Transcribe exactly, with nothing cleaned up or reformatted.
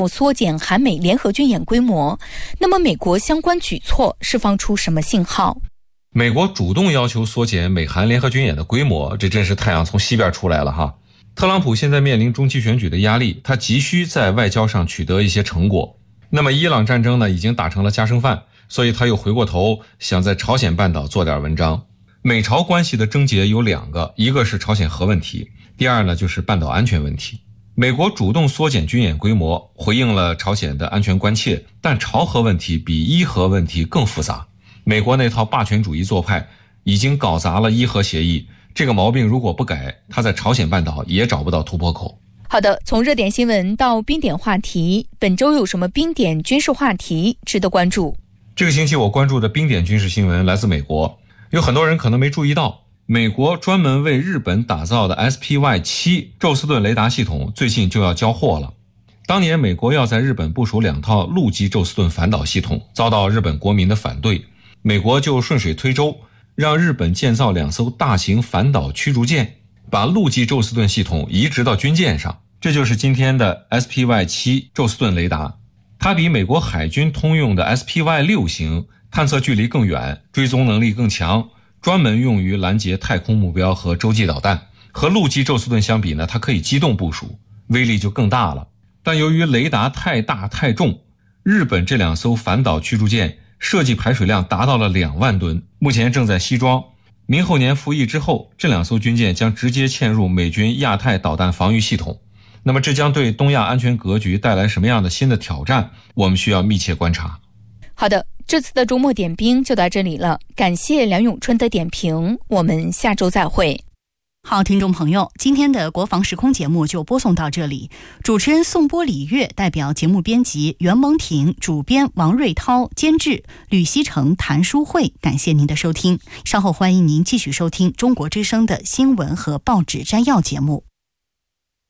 复缩减韩美联合军演规模。那么美国相关举措释放出什么信号？ 美国主动要求缩减美韩联合军演的规模，这真是太阳从西边出来了哈。特朗普现在面临中期选举的压力，他急需在外交上取得一些成果。那么伊朗战争呢，已经打成了家常饭，所以他又回过头想在朝鲜半岛做点文章。美朝关系的症结有两个，一个是朝鲜核问题，第二呢就是半岛安全问题。美国主动缩减军演规模，回应了朝鲜的安全关切，但朝核问题比伊核问题更复杂。美国那套霸权主义做派已经搞砸了伊核协议，这个毛病如果不改，他在朝鲜半岛也找不到突破口。 好的，从热点新闻到冰点话题，本周有什么冰点军事话题值得关注？ 这个星期我关注的冰点军事新闻来自美国，有很多人可能没注意到，美国专门为日本打造的 S P Y 七 宙斯盾雷达系统最近就要交货了。当年美国要在日本部署两套陆基宙斯盾反导系统，遭到日本国民的反对，美国就顺水推舟，让日本建造两艘大型反导驱逐舰，把陆基宙斯盾系统移植到军舰上。这就是今天的 S P Y 七 宙斯盾雷达，它比美国海军通用的 S P Y 六 型探测距离更远，追踪能力更强，专门用于拦截太空目标和洲际导弹。和陆基宙斯盾相比呢，它可以机动部署，威力就更大了。但由于雷达太大太重，日本这两艘反导驱逐舰设计排水量达到了两万吨，目前正在西装。明后年服役之后，这两艘军舰将直接嵌入美军亚太导弹防御系统。那么这将对东亚安全格局带来什么样的新的挑战，我们需要密切观察。 好的，这次的周末点兵就到这里了，感谢梁永春的点评，我们下周再会。 好，听众朋友，今天的国防时空节目就播送到这里。主持人宋波、李月，代表节目编辑袁蒙婷，主编王瑞涛，监制吕希成、谭淑慧，感谢您的收听。稍后欢迎您继续收听中国之声的新闻和报纸摘要节目。